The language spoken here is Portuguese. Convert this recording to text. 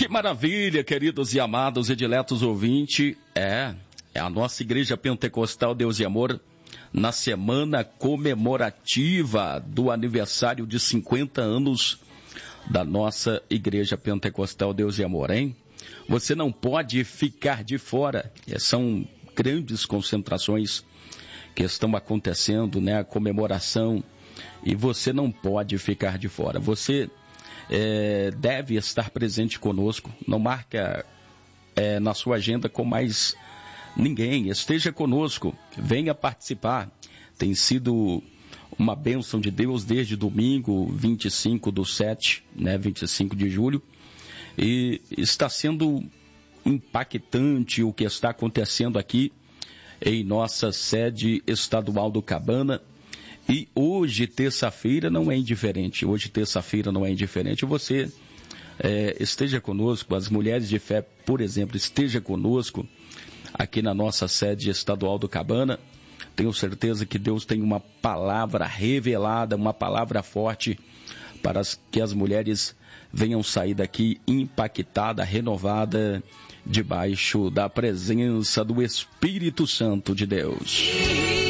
Que maravilha, queridos e amados e diletos ouvintes. É a nossa Igreja Pentecostal Deus e Amor na semana comemorativa do aniversário de 50 anos da nossa Igreja Pentecostal Deus e Amor, hein? Você não pode ficar de fora. São grandes concentrações que estão acontecendo, né? A comemoração, e você não pode ficar de fora. Você deve estar presente conosco. Não marca na sua agenda com mais ninguém. Esteja conosco, venha participar. Tem sido uma bênção de Deus desde domingo 25/7, né, 25 de julho, e está sendo impactante o que está acontecendo aqui em nossa sede estadual do Cabana. E hoje, terça-feira, não é indiferente. Você esteja conosco, as mulheres de fé, por exemplo, esteja conosco aqui na nossa sede estadual do Cabana. Tenho certeza que Deus tem uma palavra revelada, uma palavra forte para que as mulheres venham sair daqui impactada, renovada, debaixo da presença do Espírito Santo de Deus.